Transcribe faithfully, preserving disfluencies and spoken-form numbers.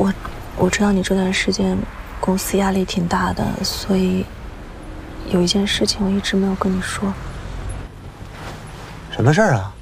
我我知道你这段时间公司压力挺大的，所以有一件事情我一直没有跟你说。 什么事儿啊？